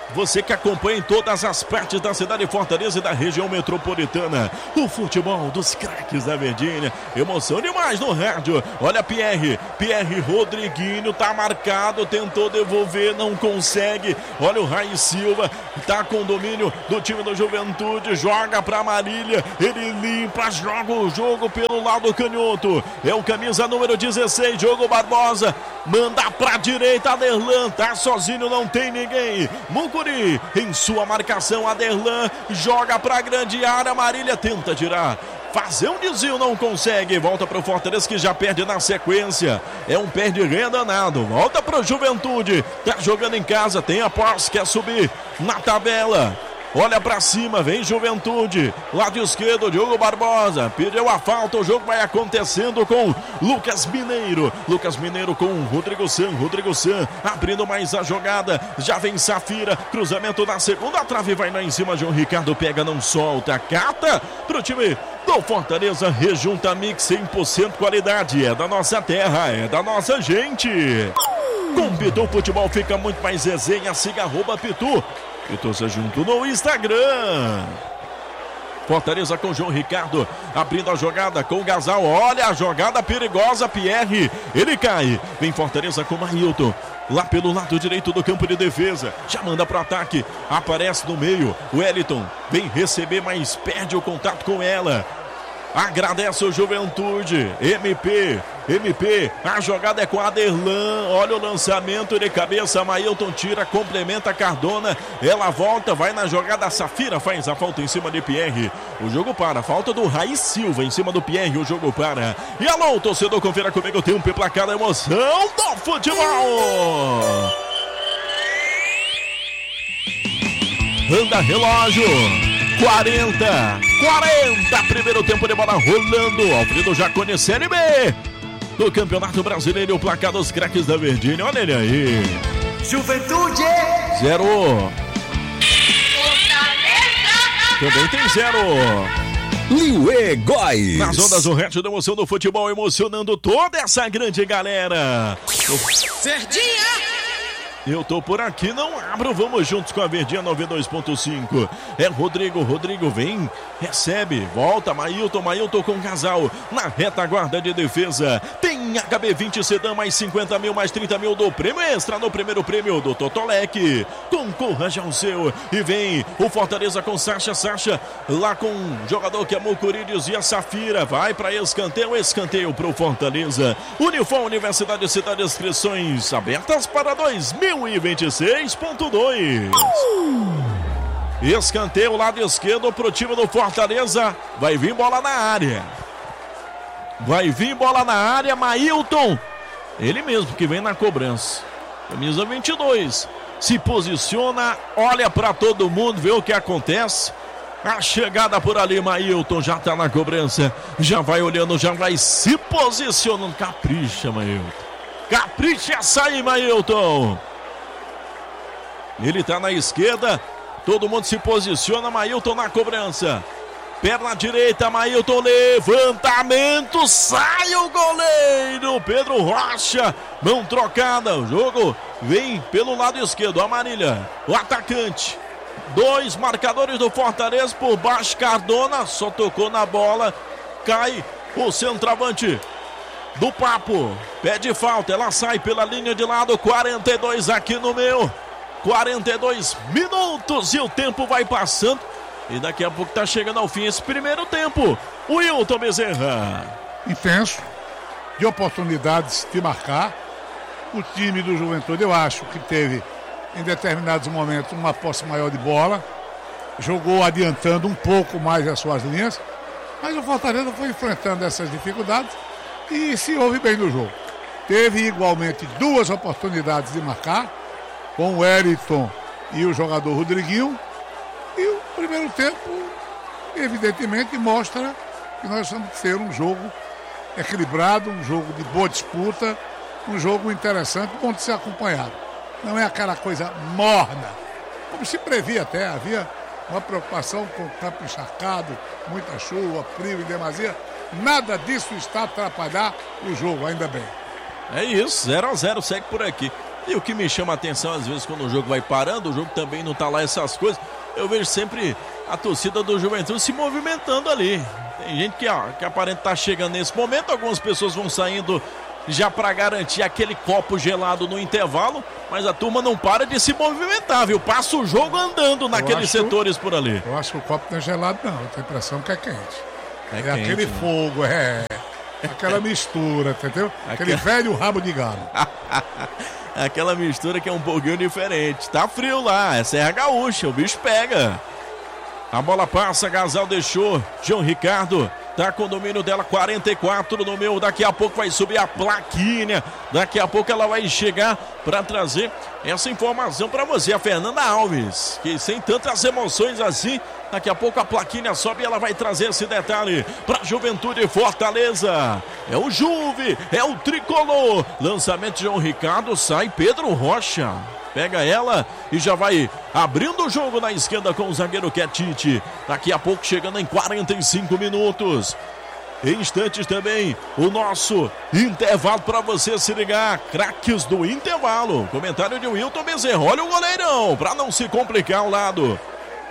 Speaker 1: Você que acompanha em todas as partes da cidade de Fortaleza e da região metropolitana. O futebol dos craques da Verdinha. Emoção demais no rádio. Olha Pierre. Pierre Rodriguinho tá marcado. Tentou devolver, não consegue. Olha o Rai Silva. Tá com domínio do time do Juventude. Joga pra Marília. Ele limpa, joga o jogo pelo lado canhoto. É o camisa número dezesseis, Diogo Barbosa. Manda pra direita, Aderlan. Tá sozinho, não tem ninguém. Mucuri em sua marcação. Aderlan joga pra grande área. Marília tenta tirar. Fazer um desvio, não consegue. Volta pro Fortaleza que já perde na sequência. É um perde-ganha danado. Volta pro Juventude. Tá jogando em casa, tem a posse, quer subir na tabela. Olha pra cima, vem Juventude. Lado esquerdo, Diogo Barbosa. Pediu a falta, o jogo vai acontecendo com Lucas Mineiro. Lucas Mineiro com Rodrigo San. Rodrigo San abrindo mais a jogada. Já vem Safira. Cruzamento na segunda trave, vai lá em cima. João Ricardo pega, não solta. Cata pro time do Fortaleza. Rejunta Mix cem por cento qualidade. É da nossa terra, é da nossa gente. Com Pitu Futebol fica muito mais resenha. Siga arroba Pitu. E torça junto no Instagram. Fortaleza com João Ricardo, abrindo a jogada com o Gasal. Olha a jogada perigosa, Pierre. Ele cai. Vem Fortaleza com Mailton. Lá pelo lado direito do campo de defesa. Já manda para o ataque. Aparece no meio. O Wellington vem receber, mas perde o contato com ela. Agradece o Juventude. M P. M P. A jogada é com Aderlan. Olha o lançamento de cabeça. Mailton tira, complementa Cardona. Ela volta, vai na jogada. Safira faz a falta em cima de Pierre. O jogo para. Falta do Rai Silva em cima do Pierre. O jogo para. E alô, torcedor, confira comigo. Tem um tempo pra cada emoção do futebol. Anda relógio. quarenta, quarenta, primeiro tempo de bola rolando. Alfredo Jacone, Série B do Campeonato Brasileiro. O placar dos craques da Verdinha, olha ele aí.
Speaker 5: Juventude
Speaker 1: zero. Também tem zero.
Speaker 4: Liuê Góis.
Speaker 1: Nas ondas do resto da emoção do futebol, emocionando toda essa grande galera.
Speaker 5: Verdinha.
Speaker 1: Eu tô por aqui, não abro, vamos juntos com a Verdinha noventa e dois ponto cinco. É Rodrigo, Rodrigo vem, recebe, volta, Mailton, Mailton com Casal, na retaguarda de defesa. Tem H B vinte Sedã, mais cinquenta mil, mais trinta mil do prêmio extra no primeiro prêmio do Totolec. Concorra já o seu. E vem o Fortaleza com Sacha, Sacha, lá com um jogador que é Mucuri, dizia Safira, vai para escanteio, escanteio pro Fortaleza. Unifor Universidade de Cidade, inscrições abertas para dois mil e vinte e seis ponto dois. Escanteio lado esquerdo pro time do Fortaleza. Vai vir bola na área. Vai vir bola na área, Mailton. Ele mesmo que vem na cobrança. Camisa vinte e dois. Se posiciona, olha para todo mundo, vê o que acontece. A chegada por ali, Mailton já tá na cobrança. Já vai olhando, já vai se posicionando. Capricha, Mailton. Capricha essa aí, Mailton. Ele tá na esquerda. Todo mundo se posiciona. Mailton na cobrança. Perna direita, Mailton, levantamento, sai o goleiro, Pedro Rocha, mão trocada, o jogo vem pelo lado esquerdo, a Marília, o atacante, dois marcadores do Fortaleza por baixo, Cardona, só tocou na bola, cai o centroavante do Papo, pede falta, ela sai pela linha de lado, quarenta e dois aqui no meu, quarenta e dois minutos e o tempo vai passando. E daqui a pouco tá chegando ao fim esse primeiro tempo. O Wilton Bezerra.
Speaker 3: Intenso, de oportunidades de marcar. O time do Juventude, eu acho que teve, em determinados momentos, uma posse maior de bola. Jogou adiantando um pouco mais as suas linhas. Mas o Fortaleza foi enfrentando essas dificuldades e se ouve bem no jogo. Teve igualmente duas oportunidades de marcar, com o Wellington e o jogador Rodriguinho. E o primeiro tempo, evidentemente, mostra que nós vamos ter um jogo equilibrado, um jogo de boa disputa, um jogo interessante, bom de ser acompanhado. Não é aquela coisa morna, como se previa até, havia uma preocupação com o campo encharcado, muita chuva, frio e demasia. Nada disso está a atrapalhar o jogo, ainda bem.
Speaker 1: É isso, zero a zero, segue por aqui. E o que me chama a atenção, às vezes, quando o jogo vai parando, o jogo também não tá lá essas coisas, eu vejo sempre a torcida do Juventude se movimentando ali. Tem gente que, ó, que aparenta estar chegando nesse momento, algumas pessoas vão saindo já para garantir aquele copo gelado no intervalo, mas a turma não para de se movimentar, viu? Passa o jogo andando naqueles acho, setores por ali.
Speaker 3: Eu acho que o copo não é gelado, não. Eu tenho a impressão que é quente.
Speaker 1: É,
Speaker 3: é
Speaker 1: quente,
Speaker 3: aquele né? fogo, é. Aquela mistura, entendeu? Aquele Aquela... velho rabo de galo.
Speaker 1: Aquela mistura que é um pouquinho diferente. Tá frio lá, é Serra Gaúcha, o bicho pega. A bola passa, Gasal deixou, João Ricardo tá com o domínio dela, quarenta e quatro no meu, daqui a pouco vai subir a plaquinha, daqui a pouco ela vai chegar para trazer essa informação para você, a Fernanda Alves, que sem tantas emoções assim, daqui a pouco a plaquinha sobe e ela vai trazer esse detalhe para Juventude Fortaleza. É o Juve, é o Tricolor, lançamento de João Ricardo, sai Pedro Rocha. Pega ela e já vai abrindo o jogo na esquerda com o zagueiro Ketite. Daqui a pouco chegando em quarenta e cinco minutos. Em instantes também o nosso intervalo para você se ligar. Craques do intervalo. Comentário de Wilton Bezerra. Olha o goleirão para não se complicar ao lado.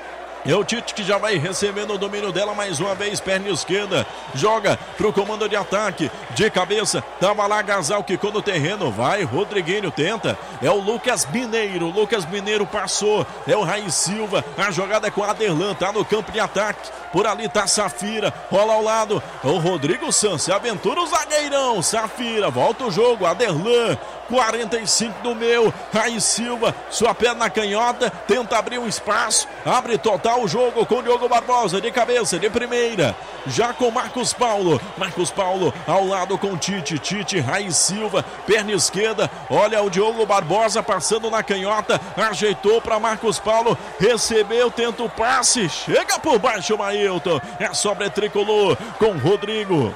Speaker 1: É o Tite que já vai recebendo o domínio dela mais uma vez, perna esquerda, joga pro comando de ataque, de cabeça, tava lá Gasal, quicou no terreno, vai, Rodriguinho tenta, é o Lucas Mineiro, Lucas Mineiro passou, é o Raí Silva, a jogada é com a Aderlan, tá no campo de ataque, por ali tá Safira, rola ao lado, é o Rodrigo Santos, se aventura o zagueirão, Safira, volta o jogo, Aderlan, quarenta e cinco do meu, Raí Silva, sua perna canhota, tenta abrir um espaço, abre total o jogo com o Diogo Barbosa, de cabeça, de primeira, já com Marcos Paulo, Marcos Paulo ao lado com Tite, Tite, Raí Silva, perna esquerda, olha o Diogo Barbosa passando na canhota, ajeitou para Marcos Paulo, recebeu, tenta o passe, chega por baixo o Mailton, é sobre Tricolor com Rodrigo.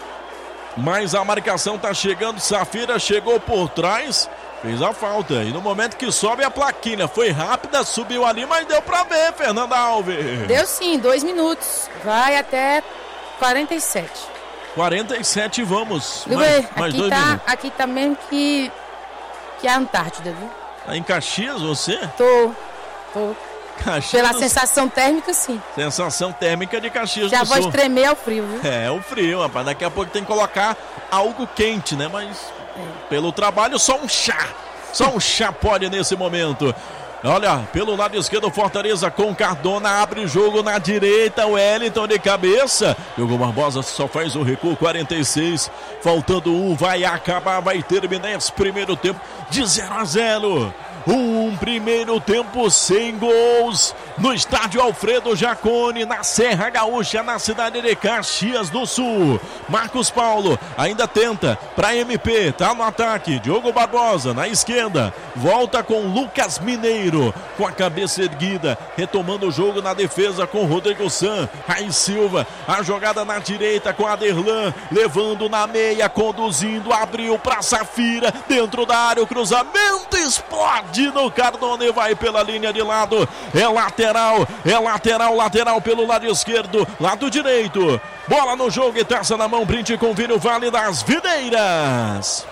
Speaker 1: Mas a marcação tá chegando, Safira chegou por trás, fez a falta. E no momento que sobe a plaquinha, foi rápida, subiu ali, mas deu pra ver, Fernanda Alves.
Speaker 2: Deu sim, dois minutos. Vai até quarenta e sete.
Speaker 1: quarenta e sete, vamos.
Speaker 2: Luê, mais, mais dois tá, minutos. Aqui tá mesmo que, que a Antártida, viu?
Speaker 1: Tá em Caxias você?
Speaker 2: Tô, tô.
Speaker 1: Caxias
Speaker 2: Pela
Speaker 1: do...
Speaker 2: sensação térmica, sim.
Speaker 1: Sensação térmica de Caxias
Speaker 2: Já
Speaker 1: do Sul.
Speaker 2: Já vou tremer ao frio, viu?
Speaker 1: É, o frio, rapaz. Daqui a pouco tem que colocar algo quente, né? Mas é. Pelo trabalho, só um chá. Só um chá pode nesse momento. Olha, pelo lado esquerdo, Fortaleza com Cardona, abre o jogo na direita, o Wellington de cabeça. Diogo Barbosa só faz o recuo, quarenta e seis, faltando um, vai acabar, vai terminar esse primeiro tempo de zero a zero. Um primeiro tempo sem gols no estádio Alfredo Jaconi, na Serra Gaúcha, na cidade de Caxias do Sul. Marcos Paulo ainda tenta para M P, tá no ataque. Diogo Barbosa na esquerda, volta com Lucas Mineiro, com a cabeça erguida, retomando o jogo na defesa com Rodrigo San. Raí Silva, a jogada na direita com Aderlan, levando na meia, conduzindo, abriu para Safira, dentro da área, o cruzamento explode no Cardone, vai pela linha de lado, é lateral, é lateral, lateral pelo lado esquerdo, lado direito, bola no jogo e taça na mão, brinde com vinho Vale das Videiras.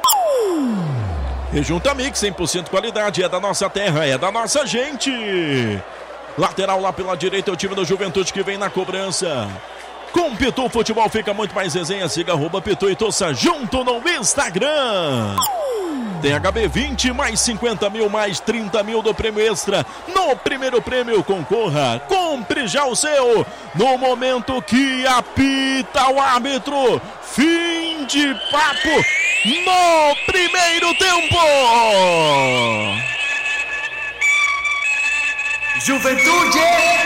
Speaker 1: Rejunta Mix, cem por cento qualidade, é da nossa terra, é da nossa gente. Lateral lá pela direita, é o time do Juventude que vem na cobrança. Com Pitu Futebol fica muito mais resenha, siga arroba Pitu e torça junto no Instagram. Tem H B vinte, mais cinquenta mil, mais trinta mil do prêmio extra. No primeiro prêmio, concorra, compre já o seu. No momento que apita o árbitro, fim de papo no primeiro tempo.
Speaker 5: Juventude!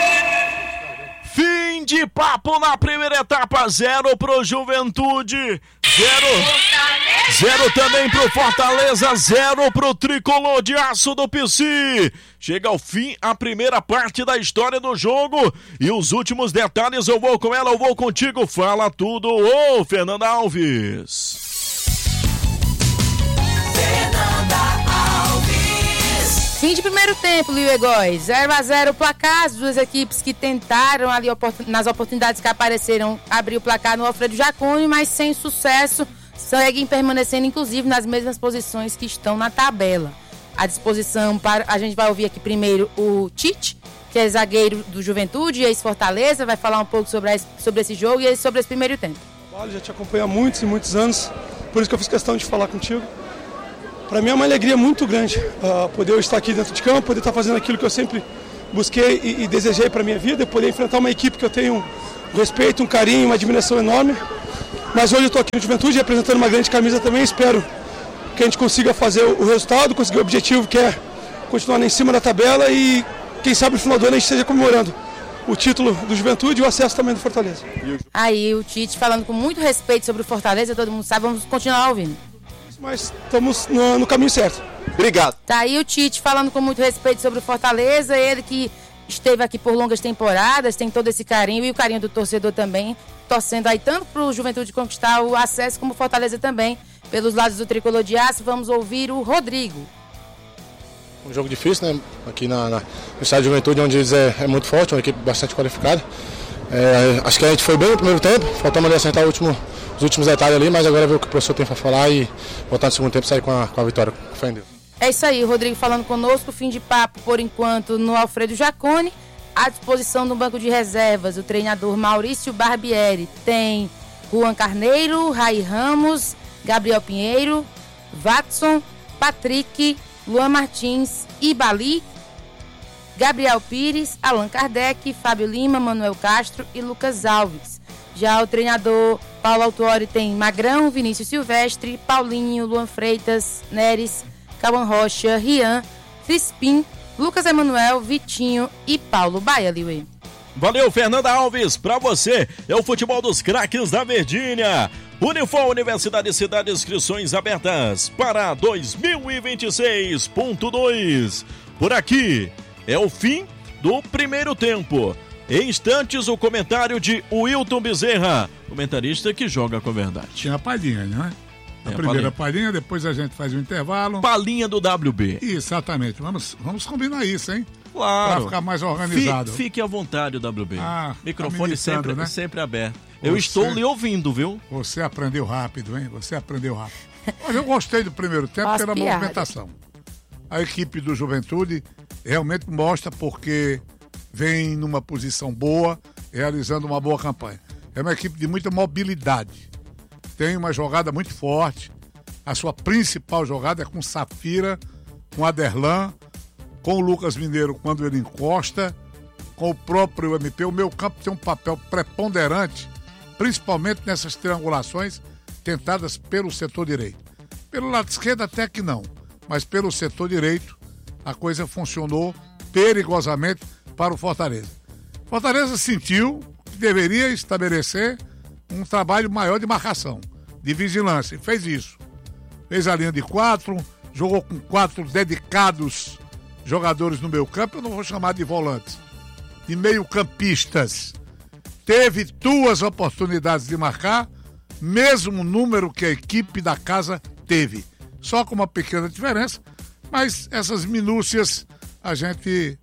Speaker 1: Fim de papo na primeira etapa, zero pro Juventude, zero, zero também pro Fortaleza, zero pro Tricolor de Aço do P C. Chega ao fim a primeira parte da história do jogo e os últimos detalhes eu vou com ela, eu vou contigo, fala tudo, ô Fernanda Alves.
Speaker 2: Fim de primeiro tempo, Liu Egóis. zero a zero o placar. As duas equipes que tentaram ali nas oportunidades que apareceram abrir o placar no Alfredo Jaconi, mas sem sucesso, seguem permanecendo inclusive nas mesmas posições que estão na tabela. à disposição. Para, a gente vai ouvir aqui primeiro o Tite, que é zagueiro do Juventude, ex-Fortaleza, vai falar um pouco sobre, a, sobre esse jogo e sobre esse primeiro tempo.
Speaker 6: Já te acompanho há muitos e muitos anos, por isso que eu fiz questão de falar contigo. Para mim é uma alegria muito grande uh, poder estar aqui dentro de campo, poder estar fazendo aquilo que eu sempre busquei e, e desejei para a minha vida, poder enfrentar uma equipe que eu tenho um respeito, um carinho, uma admiração enorme. Mas hoje eu estou aqui no Juventude representando uma grande camisa também, espero que a gente consiga fazer o resultado, conseguir o objetivo que é continuar lá em cima da tabela e quem sabe no final do ano a gente esteja comemorando o título do Juventude e o acesso também do Fortaleza.
Speaker 2: Aí o Tite falando com muito respeito sobre o Fortaleza, todo mundo sabe, vamos continuar ouvindo.
Speaker 6: Mas estamos no, no caminho certo. Obrigado.
Speaker 2: Tá aí o Tite falando com muito respeito sobre o Fortaleza, ele que esteve aqui por longas temporadas, tem todo esse carinho e o carinho do torcedor também, torcendo aí tanto para o Juventude conquistar o acesso como o Fortaleza também, pelos lados do Tricolor de Aço. Vamos ouvir o Rodrigo.
Speaker 7: Um jogo difícil, né? Aqui na, na, no estádio de Juventude, onde eles é, é muito forte, uma equipe bastante qualificada. É, acho que a gente foi bem no primeiro tempo, faltamos ali acertar o último, os últimos detalhes ali, mas agora ver o que o professor tem para falar e voltar no segundo tempo e sair com a, com a vitória. Fé em Deus.
Speaker 2: É isso aí, o Rodrigo falando conosco, fim de papo por enquanto no Alfredo Jaconi, à disposição do banco de reservas, o treinador Maurício Barbieri, tem Juan Carneiro, Rai Ramos, Gabriel Pinheiro, Watson, Patrick, Luan Martins, Ibali, Gabriel Pires, Allan Kardec, Fábio Lima, Manuel Castro e Lucas Alves. Já o treinador Paulo Autuori tem Magrão, Vinícius Silvestre, Paulinho, Luan Freitas, Neres, Cauã Rocha, Rian, Crispim, Lucas Emanuel, Vitinho e Paulo Baia, Liuê.
Speaker 1: Valeu, Fernanda Alves, pra você é o futebol dos craques da Verdinha. Unifor Universidade Cidade, inscrições abertas para dois mil e vinte e seis ponto dois. Por aqui é o fim do primeiro tempo. Em instantes, o comentário de Wilton Bezerra, comentarista que joga com a verdade.
Speaker 3: Tinha a palhinha, não é? A
Speaker 1: é,
Speaker 3: primeira
Speaker 1: palhinha.
Speaker 3: palhinha, depois a gente faz um intervalo.
Speaker 1: Palhinha do W B.
Speaker 3: Exatamente. Vamos, vamos combinar isso, hein?
Speaker 1: Claro.
Speaker 3: Para ficar mais organizado.
Speaker 1: Fique, fique à vontade, W B.
Speaker 3: Ah,
Speaker 1: microfone
Speaker 3: tá
Speaker 1: sempre,
Speaker 3: né?
Speaker 1: sempre aberto.
Speaker 3: Você,
Speaker 1: eu estou lhe ouvindo, viu?
Speaker 3: Você aprendeu rápido, hein? Você aprendeu rápido. Mas eu gostei do primeiro tempo Nossa, pela piada. movimentação. A equipe do Juventude realmente mostra porque vem numa posição boa, realizando uma boa campanha. É uma equipe de muita mobilidade. Tem uma jogada muito forte. A sua principal jogada é com Safira, com Aderlan, com o Lucas Mineiro quando ele encosta, com o próprio M P. O meio campo tem um papel preponderante, principalmente nessas triangulações tentadas pelo setor direito. Pelo lado esquerdo até que não, mas pelo setor direito a coisa funcionou perigosamente para o Fortaleza. Fortaleza sentiu que deveria estabelecer um trabalho maior de marcação, de vigilância, e fez isso. Fez a linha de quatro, jogou com quatro dedicados jogadores no meio campo, eu não vou chamar de volantes, de meio campistas. Teve duas oportunidades de marcar, mesmo número que a equipe da casa teve. Só com uma pequena diferença, mas essas minúcias a gente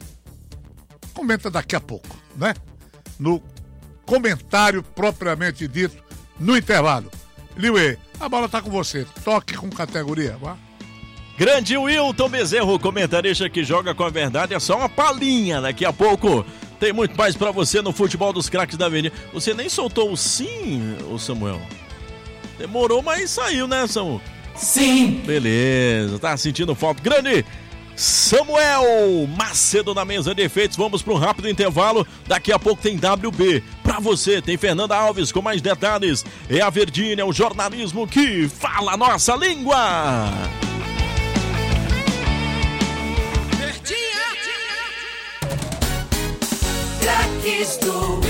Speaker 3: comenta daqui a pouco, né? No comentário propriamente dito, no intervalo. Liuê, a bola tá com você, toque com categoria, vá.
Speaker 1: Grande Wilton Bezerro, comentarista que joga com a verdade, é só uma palhinha, daqui a pouco tem muito mais pra você no futebol dos craques da Avenida. Você nem soltou o sim, ô Samuel? Demorou, mas saiu, né, Samuel?
Speaker 5: Sim!
Speaker 1: Beleza, tá sentindo falta. Grande Samuel Macedo na mesa de efeitos. Vamos para um rápido intervalo. Daqui a pouco tem W B pra você. Tem Fernanda Alves com mais detalhes. É a Verdinha, o jornalismo que fala a nossa língua.
Speaker 5: Verdinha! Craques do